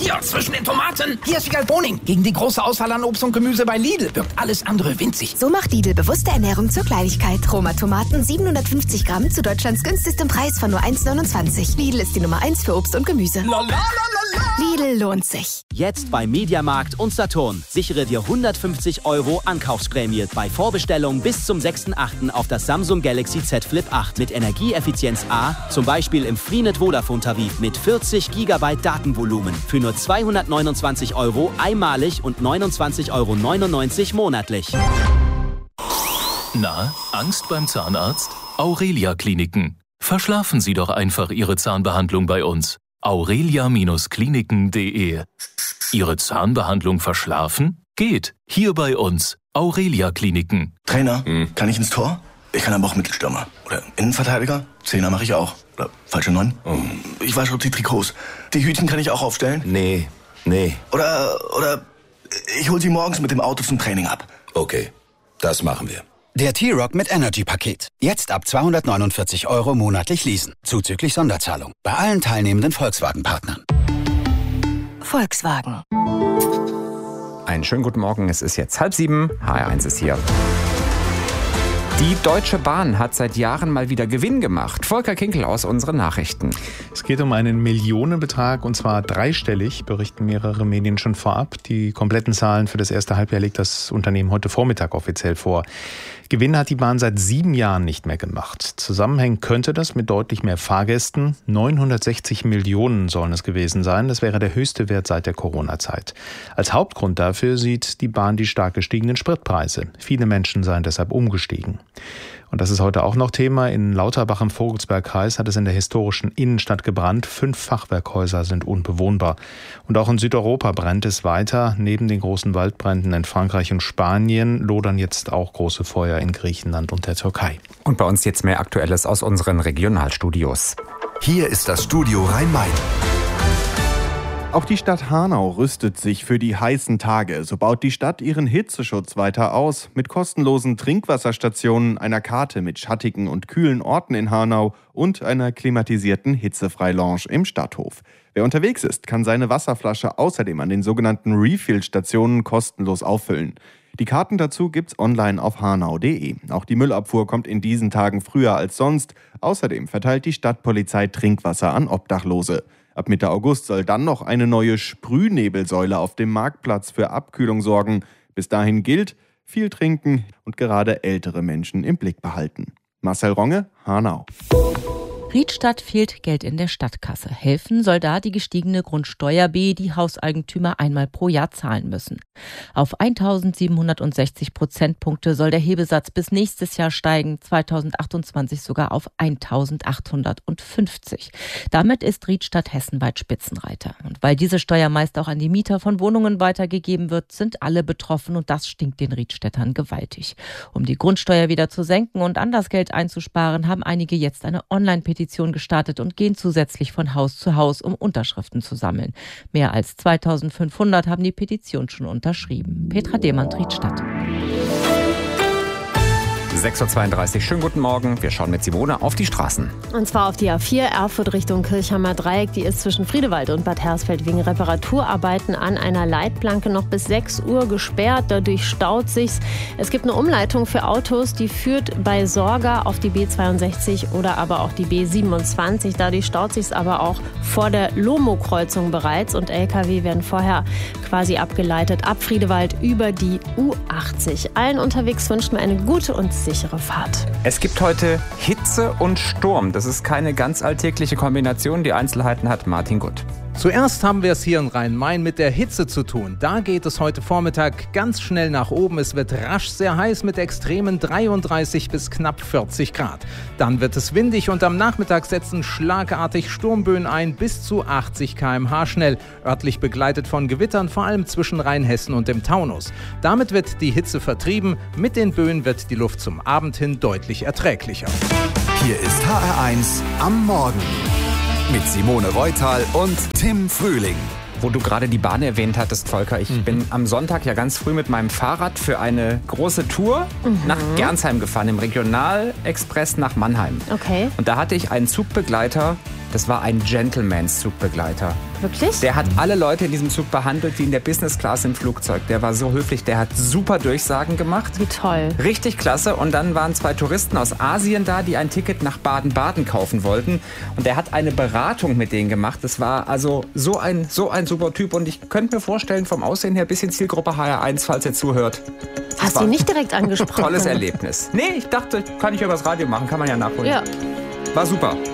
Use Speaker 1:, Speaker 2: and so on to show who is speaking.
Speaker 1: hier zwischen den Tomaten. Hier ist Wiegald Boning. Gegen die große Auswahl an Obst und Gemüse bei Lidl wirkt alles andere winzig.
Speaker 2: So macht Lidl bewusste Ernährung zur Kleinigkeit. Roma Tomaten 750 Gramm zu Deutschlands günstigstem Preis von nur 1,29. Lidl ist die Nummer 1 für Obst und Gemüse. Lidl lohnt sich.
Speaker 3: Jetzt bei Mediamarkt und Saturn. Sichere dir 150 € Ankaufsprämie bei Vorbestellung bis zum 6.8. auf das Samsung Galaxy Z Flip 8 mit Energieeffizienz A, zum Beispiel im Freenet Vodafone-Tarif mit 40 GB Datenvolumen für nur 229 € einmalig und 29,99 € monatlich.
Speaker 4: Na, Angst beim Zahnarzt? Aurelia Kliniken. Verschlafen Sie doch einfach Ihre Zahnbehandlung bei uns. aurelia-kliniken.de. Ihre Zahnbehandlung verschlafen? Geht. Hier bei uns. Aurelia Kliniken.
Speaker 5: Trainer, kann ich ins Tor? Ich kann aber auch Mittelstürmer. Oder Innenverteidiger? Zehner mache ich auch. Oder falsche 9? Ich wasche die Trikots. Die Hütchen kann ich auch aufstellen?
Speaker 6: Nee.
Speaker 5: Oder ich hol sie morgens mit dem Auto zum Training ab.
Speaker 6: Okay, das machen wir.
Speaker 7: Der T-Rock mit Energy-Paket. Jetzt ab 249 € monatlich leasen. Zuzüglich Sonderzahlung. Bei allen teilnehmenden Volkswagen-Partnern.
Speaker 2: Volkswagen.
Speaker 8: Einen schönen guten Morgen, es ist jetzt 6:30. HR1 ist hier. Die Deutsche Bahn hat seit Jahren mal wieder Gewinn gemacht. Volker Kinkel aus unseren Nachrichten.
Speaker 9: Es geht um einen Millionenbetrag und zwar dreistellig, berichten mehrere Medien schon vorab. Die kompletten Zahlen für das erste Halbjahr legt das Unternehmen heute Vormittag offiziell vor. Gewinn hat die Bahn seit 7 Jahren nicht mehr gemacht. Zusammenhängen könnte das mit deutlich mehr Fahrgästen. 960 Millionen sollen es gewesen sein. Das wäre der höchste Wert seit der Corona-Zeit. Als Hauptgrund dafür sieht die Bahn die stark gestiegenen Spritpreise. Viele Menschen seien deshalb umgestiegen. Und das ist heute auch noch Thema. In Lauterbach im Vogelsbergkreis hat es in der historischen Innenstadt gebrannt. 5 Fachwerkhäuser sind unbewohnbar. Und auch in Südeuropa brennt es weiter. Neben den großen Waldbränden in Frankreich und Spanien lodern jetzt auch große Feuer in Griechenland und der Türkei.
Speaker 8: Und bei uns jetzt mehr Aktuelles aus unseren Regionalstudios.
Speaker 6: Hier ist das Studio Rhein-Main.
Speaker 10: Auch die Stadt Hanau rüstet sich für die heißen Tage. So baut die Stadt ihren Hitzeschutz weiter aus. Mit kostenlosen Trinkwasserstationen, einer Karte mit schattigen und kühlen Orten in Hanau und einer klimatisierten Hitzefrei-Lounge im Stadthof. Wer unterwegs ist, kann seine Wasserflasche außerdem an den sogenannten Refill-Stationen kostenlos auffüllen. Die Karten dazu gibt's online auf hanau.de. Auch die Müllabfuhr kommt in diesen Tagen früher als sonst. Außerdem verteilt die Stadtpolizei Trinkwasser an Obdachlose. Ab Mitte August soll dann noch eine neue Sprühnebelsäule auf dem Marktplatz für Abkühlung sorgen. Bis dahin gilt, viel trinken und gerade ältere Menschen im Blick behalten. Marcel Ronge, Hanau.
Speaker 11: Riedstadt fehlt Geld in der Stadtkasse. Helfen soll da die gestiegene Grundsteuer B, die Hauseigentümer einmal pro Jahr zahlen müssen. Auf 1.760 Prozentpunkte soll der Hebesatz bis nächstes Jahr steigen, 2028 sogar auf 1.850. Damit ist Riedstadt hessenweit Spitzenreiter. Und weil diese Steuer meist auch an die Mieter von Wohnungen weitergegeben wird, sind alle betroffen und das stinkt den Riedstädtern gewaltig. Um die Grundsteuer wieder zu senken und anders Geld einzusparen, haben einige jetzt eine Online-Petition gestartet und gehen zusätzlich von Haus zu Haus, um Unterschriften zu sammeln. Mehr als 2500 haben die Petition schon unterschrieben. Petra Demand, Riedstadt.
Speaker 8: 6:32 Uhr, schönen guten Morgen. Wir schauen mit Simone auf die Straßen.
Speaker 12: Und zwar auf die A4 Erfurt Richtung Kirchheimer Dreieck. Die ist zwischen Friedewald und Bad Hersfeld wegen Reparaturarbeiten an einer Leitplanke noch bis 6 Uhr gesperrt. Dadurch staut sich's. Es gibt eine Umleitung für Autos, die führt bei Sorga auf die B62 oder aber auch die B27. Dadurch staut sich's aber auch vor der Lomo-Kreuzung bereits und LKW werden vorher quasi abgeleitet ab Friedewald über die U80. Allen unterwegs wünschen wir eine gute und sichere Fahrt.
Speaker 8: Es gibt heute Hitze und Sturm. Das ist keine ganz alltägliche Kombination. Die Einzelheiten hat Martin Gutt.
Speaker 13: Zuerst haben wir es hier in Rhein-Main mit der Hitze zu tun. Da geht es heute Vormittag ganz schnell nach oben. Es wird rasch sehr heiß mit extremen 33 bis knapp 40 Grad. Dann wird es windig und am Nachmittag setzen schlagartig Sturmböen ein, bis zu 80 km/h schnell. Örtlich begleitet von Gewittern, vor allem zwischen Rheinhessen und dem Taunus. Damit wird die Hitze vertrieben. Mit den Böen wird die Luft zum Abend hin deutlich erträglicher.
Speaker 6: Hier ist HR1 am Morgen. Mit Simone Reutal und Tim Frühling.
Speaker 8: Wo du gerade die Bahn erwähnt hattest, Volker, ich bin am Sonntag ja ganz früh mit meinem Fahrrad für eine große Tour nach Gernsheim gefahren, im Regionalexpress nach Mannheim.
Speaker 12: Okay.
Speaker 8: Und da hatte ich einen Zugbegleiter, Das war ein Gentlemans-Zugbegleiter.
Speaker 12: Wirklich?
Speaker 8: Der hat alle Leute in diesem Zug behandelt wie in der Business Class im Flugzeug. Der war so höflich, der hat super Durchsagen gemacht.
Speaker 12: Wie toll.
Speaker 8: Richtig klasse. Und dann waren 2 Touristen aus Asien da, die ein Ticket nach Baden-Baden kaufen wollten. Und der hat eine Beratung mit denen gemacht. Das war also so ein super Typ. Und ich könnte mir vorstellen, vom Aussehen her, bisschen Zielgruppe HR1, falls ihr zuhört.
Speaker 12: Hast du ihn nicht direkt angesprochen?
Speaker 8: Tolles Erlebnis. Nee, ich dachte, kann ich übers Radio machen, kann man ja nachholen.
Speaker 12: Ja.
Speaker 8: War super.